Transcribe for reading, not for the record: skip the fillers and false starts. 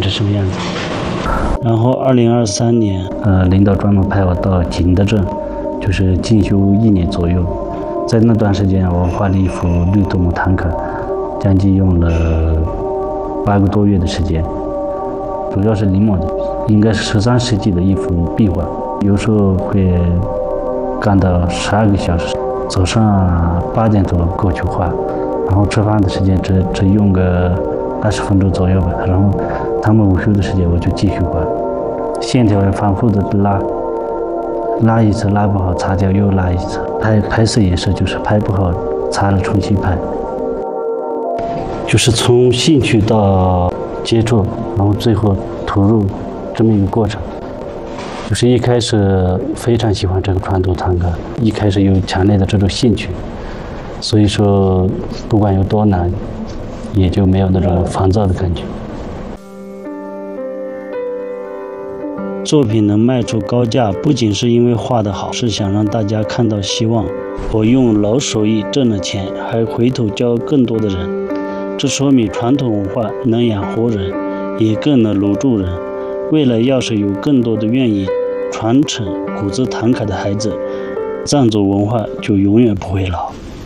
成什么样子。然后2023年，领导专门派我到景德镇，就是进修1年左右。在那段时间，我画了一幅绿度母坦克，将近用了8个多月的时间，主要是临摹的，应该是13世纪的一幅壁画。有时候会干到12个小时，早上8点多过去画，然后吃饭的时间只用个20分钟左右吧。然后他们午休的时间我就继续画，线条要反复的拉一次，拉不好擦掉又拉一次。拍摄也是，就是拍不好擦了重新拍。就是从兴趣到接触，然后最后投入这么一个过程。就是一开始非常喜欢这个传统坦克，一开始有强烈的这种兴趣，所以说不管有多难，也就没有那种烦躁的感觉。作品能卖出高价，不仅是因为画得好，是想让大家看到希望。我用老手艺挣了钱，还回头教更多的人，这说明传统文化能养活人，也更能留住人。未来要是有更多的愿意传承古字坦克的孩子，藏族文化就永远不会老。